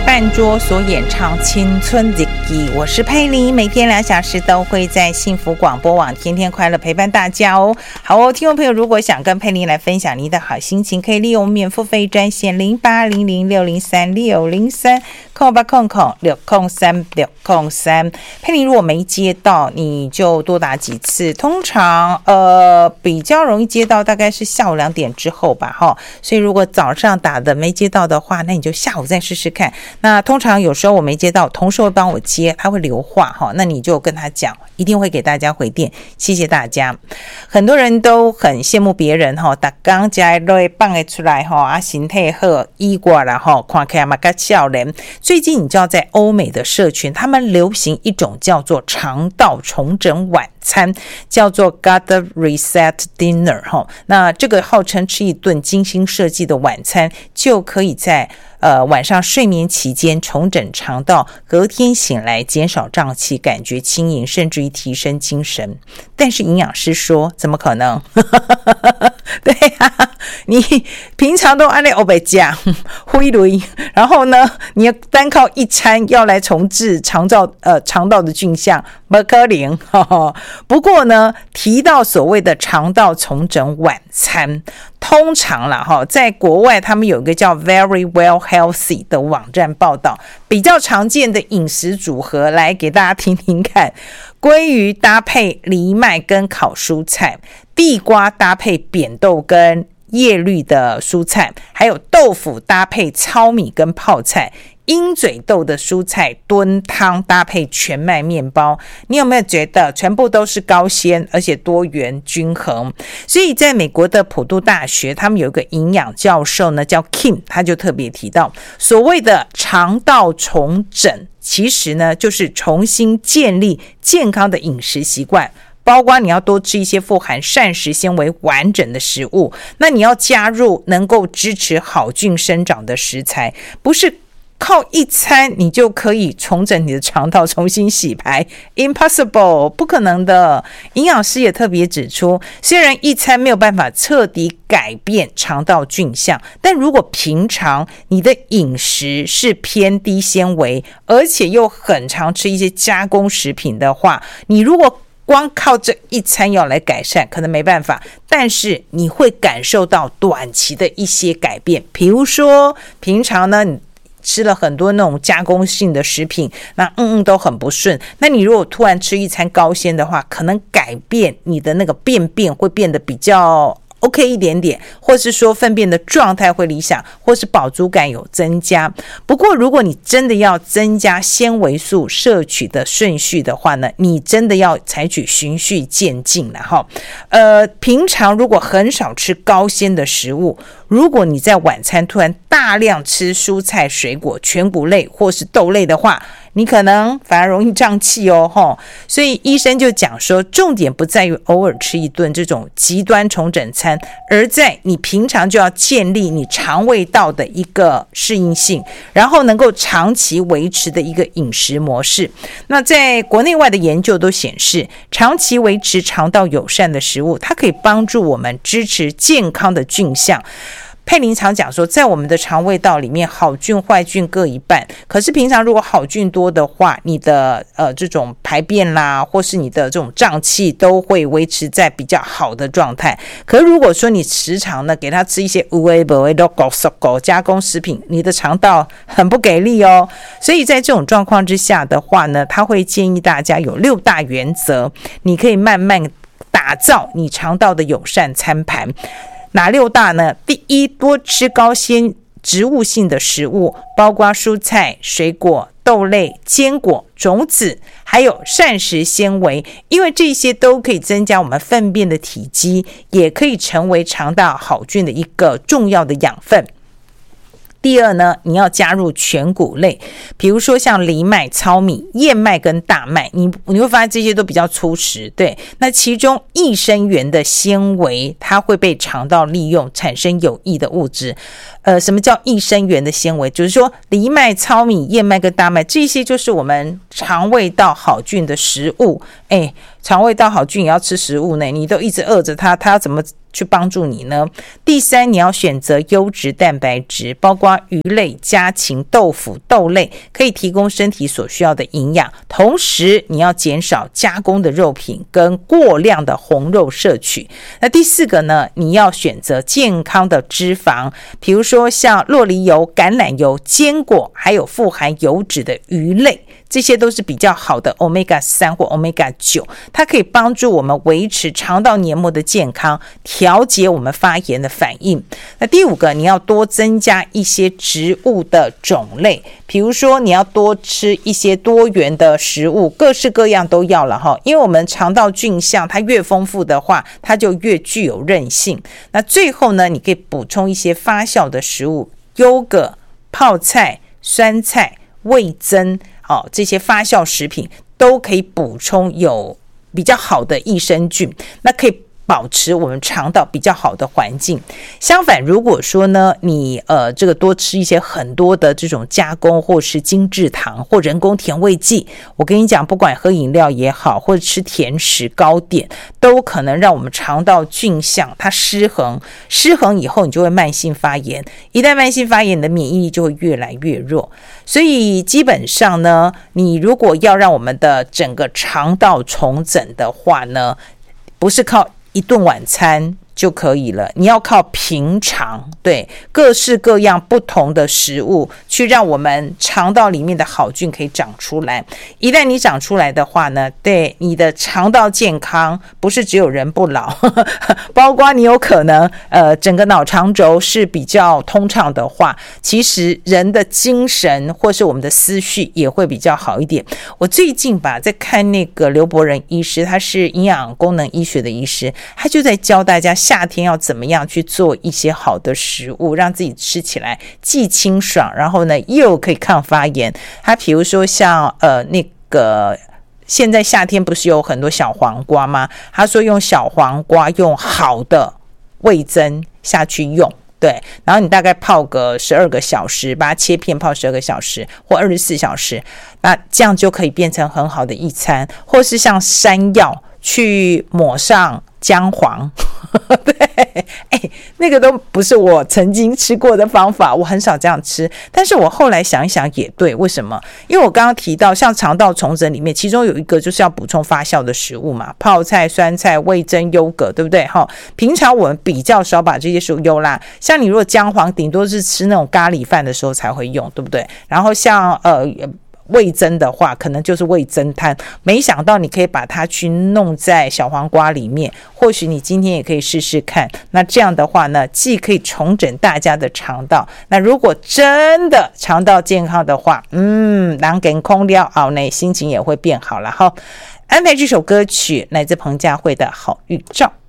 半桌所演唱青春日记，我是佩妮，每天2小时都会在幸福广播网天天快乐陪伴大家哦。好哦，听众朋友，如果想跟佩妮来分享你的好心情，可以利用免付费专线0800603603 0800603603。佩妮如果没接到，你就多打几次，通常比较容易接到，大概是下午2点之后吧哈。所以如果早上打的没接到的话，那你就下午再试试看。那通常有时候我没接到，同事会帮我接，他会留话哈，那你就跟他讲，一定会给大家回电。谢谢大家。很多人都很羡慕别人哈，大刚家都会放得出来哈，啊身体好，衣挂啦哈，看起来嘛个笑脸。最近你知道在欧美的社群，他们流行一种叫做肠道重整晚餐，叫做 Gut Reset Dinner 哈。那这个号称吃一顿精心设计的晚餐，就可以在晚上睡眠期间重整肠道，隔天醒来减少胀气，感觉轻盈，甚至于提升精神。但是营养师说怎么可能对啊，你平常都按那欧北讲挥雷，然后呢你要单靠一餐要来重置肠道的菌相，不可能不过呢提到所谓的肠道重整晚餐，通常啦在国外他们有一个叫 Very Well Healthy 的网站报道比较常见的饮食组合，来给大家听听看。鲑鱼搭配藜麦跟烤蔬菜，地瓜搭配扁豆跟叶绿的蔬菜，还有豆腐搭配糙米跟泡菜，鹰嘴豆的蔬菜炖汤搭配全麦面包。你有没有觉得全部都是高纤，而且多元均衡？所以在美国的普渡大学，他们有一个营养教授呢叫 Kim， 他就特别提到所谓的肠道重整，其实呢就是重新建立健康的饮食习惯，包括你要多吃一些富含膳食纤维完整的食物，那你要加入能够支持好菌生长的食材，不是靠一餐你就可以重整你的肠道，重新洗牌 ，impossible， 不可能的。营养师也特别指出，虽然一餐没有办法彻底改变肠道菌相，但如果平常你的饮食是偏低纤维，而且又很常吃一些加工食品的话，你如果光靠这一餐要来改善，可能没办法，但是你会感受到短期的一些改变。比如说平常呢你吃了很多那种加工性的食品，那都很不顺，那你如果突然吃一餐高纤的话，可能改变你的那个便会变得比较OK 一点点，或是说粪便的状态会理想，或是饱足感有增加。不过如果你真的要增加纤维素摄取的顺序的话呢，你真的要采取循序渐进了哈。平常如果很少吃高纤的食物，如果你在晚餐突然大量吃蔬菜水果全谷类或是豆类的话，你可能反而容易胀气哦。所以医生就讲说，重点不在于偶尔吃一顿这种极端重整餐，而在你平常就要建立你肠胃道的一个适应性，然后能够长期维持的一个饮食模式。那在国内外的研究都显示，长期维持肠道友善的食物，它可以帮助我们支持健康的菌相。佩林常讲说，在我们的肠胃道里面，好菌坏菌各一半。可是平常如果好菌多的话，你的这种排便啦，或是你的这种胀气都会维持在比较好的状态。可是如果说你时常呢给他吃一些有的没的加工食品，你的肠道很不给力哦。所以在这种状况之下的话呢，他会建议大家有6大原则，你可以慢慢打造你肠道的友善餐盘。哪6大呢？第一，多吃高纤植物性的食物，包括蔬菜、水果、豆类、坚果、种子，还有膳食纤维，因为这些都可以增加我们粪便的体积，也可以成为肠道好菌的一个重要的养分。第二呢，你要加入全谷类，比如说像藜麦、糙米、燕麦跟大麦，你会发现这些都比较粗食，对。那其中益生元的纤维，它会被肠道利用，产生有益的物质。 什么叫益生元的纤维？就是说藜麦、糙米、燕麦跟大麦，这些就是我们肠胃道好菌的食物。肠胃道好菌也要吃食物呢，你都一直饿着它要怎么去帮助你呢？第三，你要选择优质蛋白质，包括鱼类、家禽、豆腐、豆类，可以提供身体所需要的营养。同时，你要减少加工的肉品跟过量的红肉摄取。那第四个呢，你要选择健康的脂肪，比如说像酪梨油、橄榄油、坚果，还有富含油脂的鱼类。这些都是比较好的 Omega-3 或 Omega-9， 它可以帮助我们维持肠道黏膜的健康，调节我们发炎的反应。那第五个，你要多增加一些植物的种类，比如说你要多吃一些多元的食物，各式各样都要了哈，因为我们肠道菌相它越丰富的话，它就越具有韧性。那最后呢，你可以补充一些发酵的食物，优格、泡菜、酸菜、味噌这些发酵食品都可以补充有比较好的益生菌，那可以保持我们肠道比较好的环境。相反，如果说呢，你这个多吃一些很多的这种加工或是精制糖或人工甜味剂，我跟你讲，不管喝饮料也好，或者吃甜食糕点，都可能让我们肠道菌相它失衡以后，你就会慢性发炎。一旦慢性发炎，你的免疫力就会越来越弱。所以基本上呢，你如果要让我们的整个肠道重整的话呢，不是靠一顿晚餐就可以了，你要靠平常，对，各式各样不同的食物去让我们肠道里面的好菌可以长出来。一旦你长出来的话呢，对你的肠道健康不是只有人不老包括你有可能整个脑肠轴是比较通畅的话，其实人的精神或是我们的思绪也会比较好一点。我最近在看那个刘伯仁医师，他是营养功能医学的医师，他就在教大家夏天要怎么样去做一些好的食物，让自己吃起来既清爽，然后呢又可以抗发炎。他比如说像那个现在夏天不是有很多小黄瓜吗？他说用小黄瓜用好的味噌下去用，对，然后你大概泡个12个小时，把它切片泡12个小时或24小时，那这样就可以变成很好的一餐。或是像山药去抹上姜黄对，那个都不是我曾经吃过的方法，我很少这样吃。但是我后来想一想也对，为什么？因为我刚刚提到像肠道重整里面，其中有一个就是要补充发酵的食物嘛，泡菜、酸菜、味噌、优格，对不对？平常我们比较少把这些食物用啦，像你如果姜黄顶多是吃那种咖喱饭的时候才会用，对不对？然后像味噌的话可能就是味噌汤，没想到你可以把它去弄在小黄瓜里面，或许你今天也可以试试看。那这样的话呢，既可以重整大家的肠道，那如果真的肠道健康的话，人健康了后呢，心情也会变好了。安排这首歌曲来自彭佳慧的好预兆。